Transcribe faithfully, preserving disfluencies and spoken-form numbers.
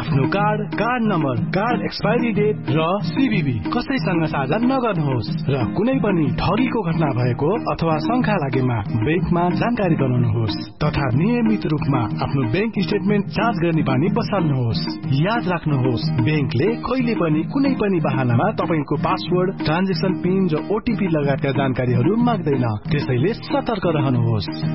आफ्नो card, card number, card expiry date र CVV कसैसँग साझा नगर्नुहोस् र कुनै पनि ठगीको घटना भएको अथवा शंका लागेमा बैंकमा जानकारी गराउनुहोस् तथा नियमित रूपमा आफ्नो बैंक स्टेटमेन्ट जाँच गर्ने बानी बसाल्नुहोस्। याद राख्नुहोस्, बैंकले कहिले पनि कुनै पनि बहानामा तपाईको पासवर्ड, ट्रान्जेक्सन पिन र ओटीपी लगायतका जानकारीहरू माग्दैन। त्यसैले सतर्क रहनुहोस्।